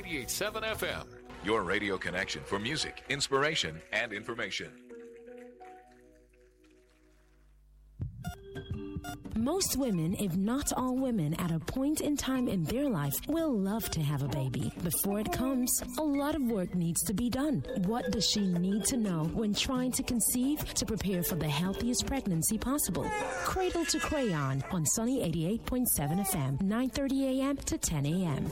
88.7 FM. Your radio connection for music, inspiration, and information. Most women, if not all women, at a point in time in their life will love to have a baby. Before it comes, a lot of work needs to be done. What does she need to know when trying to conceive to prepare for the healthiest pregnancy possible? Cradle to Crayon on Sunny 88.7 FM, 9:30 a.m. to 10 a.m.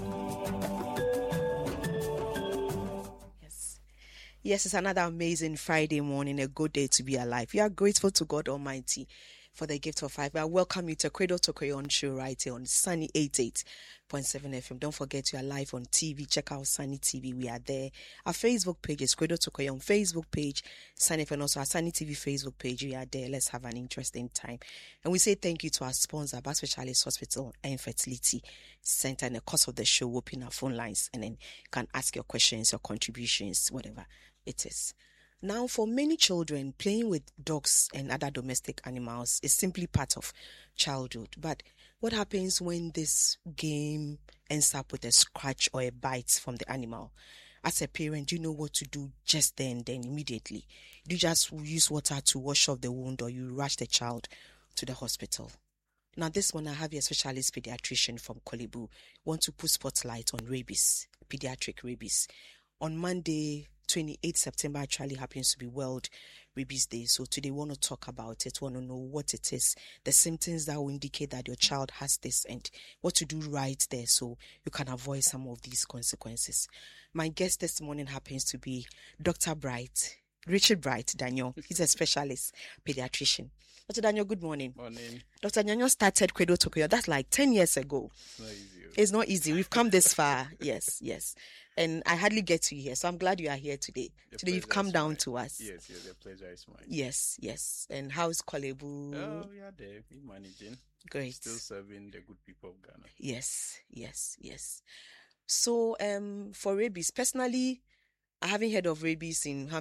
Yes, it's another amazing Friday morning, a good day to be alive. We are grateful to God Almighty for the gift of life. I welcome you to Cradle to Crayon show right here on Sunny 88.7 FM. Don't forget you are live on TV. Check out Sunny TV. We are there. Our Facebook page is Cradle to Crayon Facebook page, Sunny FM, and also our Sunny TV Facebook page. We are there. Let's have an interesting time. And we say thank you to our sponsor, Bar Specialist Hospital and Fertility Center. In the course of the show, we'll open our phone lines and then you can ask your questions, your contributions, whatever it is. Now, for many children, playing with dogs and other domestic animals is simply part of childhood. But what happens when this game ends up with a scratch or a bite from the animal? As a parent, do you know what to do just then immediately? Do you just use water to wash off the wound, or you rush the child to the hospital? Now, this one, I have a specialist pediatrician from Korle Bu. Want to put spotlight on rabies, pediatric rabies. On Monday, 28th September actually happens to be World Rabies Day. So today we want to talk about it, want to know what it is, the symptoms that will indicate that your child has this and what to do right there so you can avoid some of these consequences. My guest this morning happens to be Dr. Bright, Richard Bright Daniel. He's a specialist pediatrician. Dr. Daniel, good morning. Morning. Dr. Daniel started Cradle to Crayon. That's like 10 years ago. It's not easy. It's not easy. We've come this far. Yes. And I hardly get to you here. So I'm glad you are here today. Today you've come down to us. Yes, the pleasure is mine. Yes. And how's Korle Bu? Oh, we are there. We're managing. Great. Still serving the good people of Ghana. Yes. So, for rabies, personally, I haven't heard of rabies in how